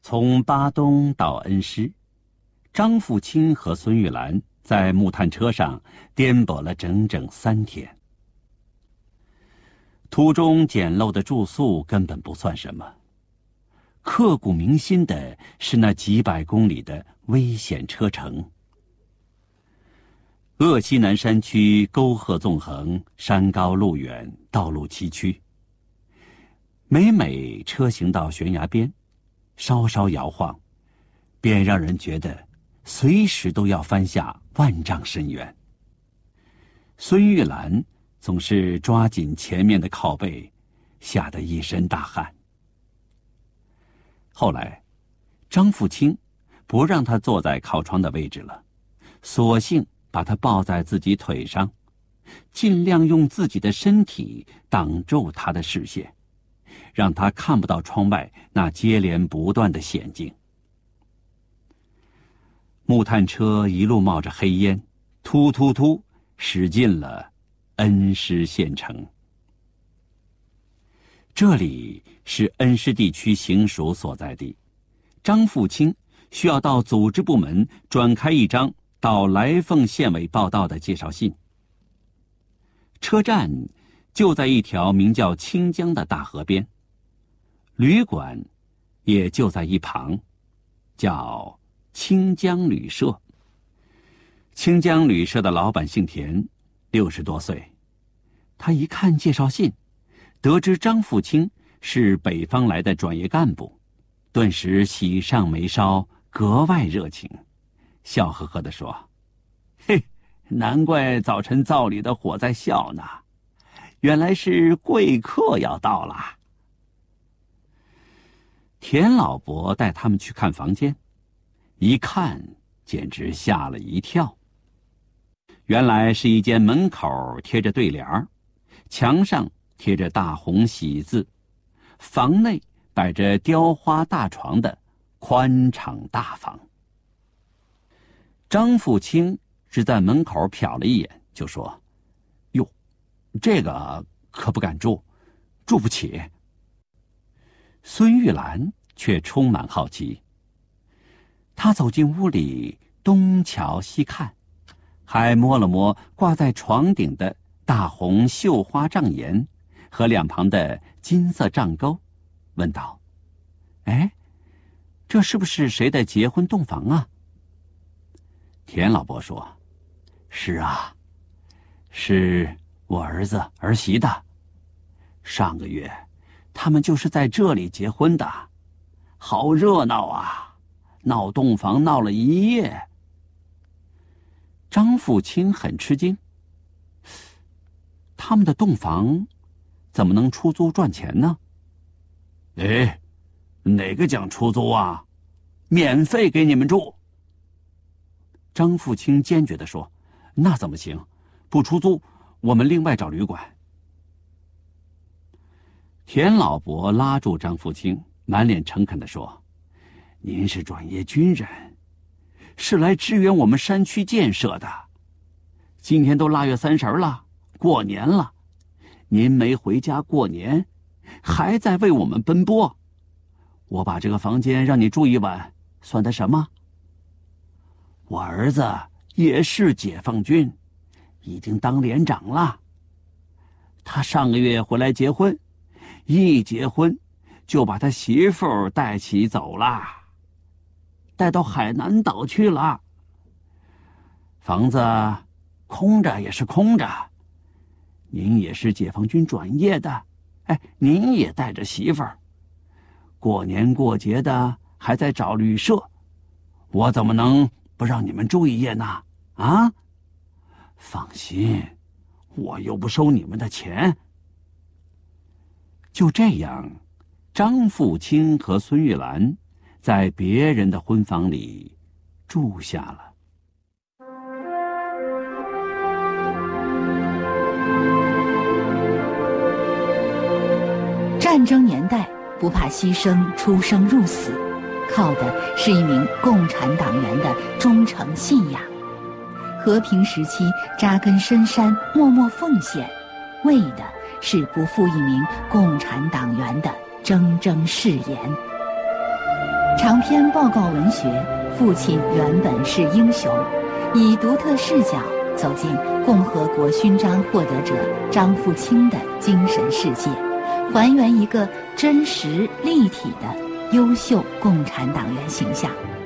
从巴东到恩施，张富清和孙玉兰在木炭车上颠簸了整整3天。途中简陋的住宿根本不算什么，刻骨铭心的是那几百公里的危险车程。鄂西南山区沟壑纵横，山高路远，道路崎岖。每车行到悬崖边，稍稍摇晃，便让人觉得随时都要翻下万丈深渊。孙玉兰总是抓紧前面的靠背，吓得一身大汗。后来，张富清不让他坐在靠窗的位置了，索性把他抱在自己腿上，尽量用自己的身体挡住他的视线，让他看不到窗外那接连不断的险境。木炭车一路冒着黑烟，突突突驶进了恩施县城。这里是恩施地区行署所在地，张富清需要到组织部门转开一张到来凤县委报到的介绍信。车站就在一条名叫清江的大河边，旅馆也就在一旁，叫清江旅社。清江旅社的老板姓田，60多岁。他一看介绍信，得知张富清是北方来的专业干部，顿时喜上眉梢，格外热情，笑呵呵地说：“嘿，难怪早晨灶里的火在笑呢，原来是贵客要到了。”田老伯带他们去看房间，一看简直吓了一跳。原来是一间门口贴着对联儿，墙上贴着大红喜字，房内摆着雕花大床的宽敞大房。张富清只在门口瞟了一眼，就说：“哟，这个可不敢住，住不起。”孙玉兰却充满好奇，她走进屋里，东瞧西看，还摸了摸挂在床顶的大红绣花帐檐和两旁的金色帐钩，问道：“哎，这是不是谁的结婚洞房啊？”田老伯说：“是啊，是我儿子儿媳的。上个月他们就是在这里结婚的，好热闹啊，闹洞房闹了一夜。”张富清很吃惊，他们的洞房怎么能出租赚钱呢？哎，哪个讲出租啊？免费给你们住。张富清坚决地说：“那怎么行？不出租，我们另外找旅馆。”田老伯拉住张富清，满脸诚恳地说：“您是专业军人，是来支援我们山区建设的。今天都腊月30了，过年了，您没回家过年，还在为我们奔波。我把这个房间让你住一晚，算得什么？我儿子也是解放军，已经当连长了。他上个月回来结婚，一结婚就把他媳妇带起走了，带到海南岛去了。房子空着也是空着，您也是解放军转业的，哎，您也带着媳妇儿，过年过节的还在找旅社，我怎么能不让你们住一夜呢？啊，放心，我又不收你们的钱。就这样，张富清和孙玉兰在别人的婚房里住下了。 战争年代不怕牺牲出生入死，靠的是一名共产党员的忠诚信仰。和平时期扎根深山，默默奉献，为的是不负一名共产党员的铮铮誓言。 长篇报告文学《父亲原本是英雄》，以独特视角走进共和国勋章获得者张富清的精神世界，还原一个真实立体的优秀共产党员形象。